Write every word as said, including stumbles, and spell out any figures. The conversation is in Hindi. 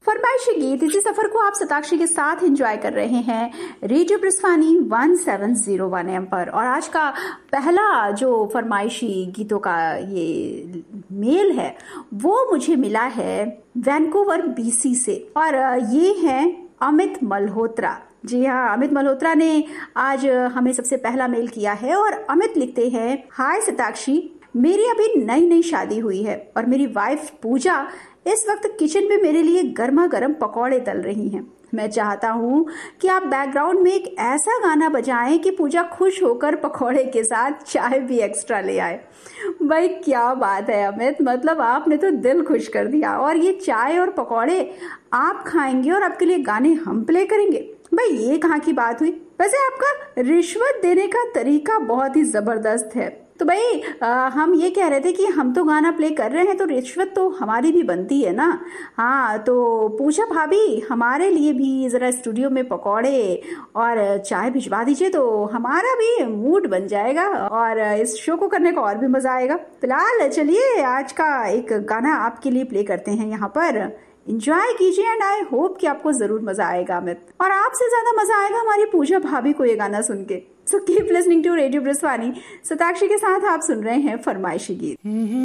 फरमाइशी गीत, इसी सफर को आप सताक्षी के साथ एंजॉय कर रहे हैं radio ब्रिस्वानी one seven zero one M पर। और आज का पहला जो फरमाइशी गीतों का ये मेल है वो मुझे मिला है वैंकूवर बीसी से, और ये है अमित मल्होत्रा। जी हाँ, अमित मल्होत्रा ने आज हमें सबसे पहला मेल किया है और अमित लिखते हैं, हाय सताक्षी, मेरी अभी नई नई शादी हुई है और मेरी वाइफ पूजा इस वक्त किचन में मेरे लिए गर्मा गर्म पकौड़े तल रही हैं। मैं चाहता हूँ कि आप बैकग्राउंड में एक ऐसा गाना बजाएं कि पूजा खुश होकर पकौड़े के साथ चाय भी एक्स्ट्रा ले आए। भाई क्या बात है अमित, मतलब आपने तो दिल खुश कर दिया। और ये चाय और पकौड़े आप खाएंगे और आपके लिए गाने हम प्ले करेंगे, भाई ये कहाँ की बात हुई। वैसे आपका रिश्वत देने का तरीका बहुत ही जबरदस्त है। तो भाई आ, हम ये कह रहे थे कि हम तो गाना प्ले कर रहे हैं तो रिश्वत तो हमारी भी बनती है ना। हाँ, तो पूजा भाभी हमारे लिए भी जरा स्टूडियो में पकौड़े और चाय भिजवा दीजिए तो हमारा भी मूड बन जाएगा और इस शो को करने का और भी मजा आएगा। फिलहाल चलिए आज का एक गाना आपके लिए प्ले करते हैं यहाँ पर, एंजॉय कीजिए एंड आई होप कि आपको जरूर मजा आएगा अमित, और आपसे ज्यादा मजा आएगा हमारी पूजा भाभी को ये गाना सुन के। So keep listening to radio ब्रिस्वानी, Satakshi के साथ आप सुन रहे हैं फरमाइशी गीत।